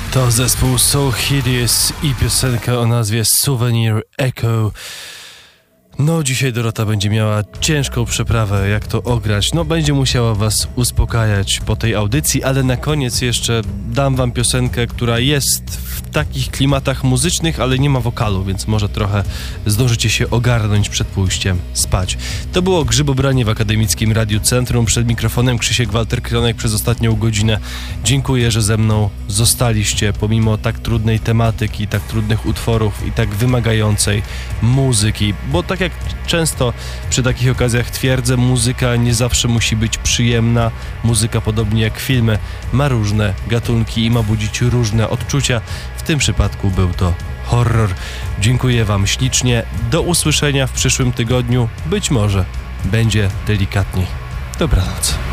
To zespół So Hideous i piosenka o nazwie Souvenir Echo. No, dzisiaj Dorota będzie miała ciężką przeprawę, jak to ograć. No, będzie musiała was uspokajać po tej audycji, ale na koniec jeszcze dam wam piosenkę, która jest w takich klimatach muzycznych, ale nie ma wokalu, więc może trochę zdążycie się ogarnąć przed pójściem spać. To było Grzybobranie w Akademickim Radiu Centrum. Przed mikrofonem Krzysiek Walter-Kronek przez ostatnią godzinę. Dziękuję, że ze mną zostaliście, pomimo tak trudnej tematyki, tak trudnych utworów i tak wymagającej muzyki, bo tak jak często przy takich okazjach twierdzę, muzyka nie zawsze musi być przyjemna. Muzyka, podobnie jak filmy, ma różne gatunki i ma budzić różne odczucia. W tym przypadku był to horror. Dziękuję wam ślicznie. Do usłyszenia w przyszłym tygodniu. Być może będzie delikatniej. Dobranoc.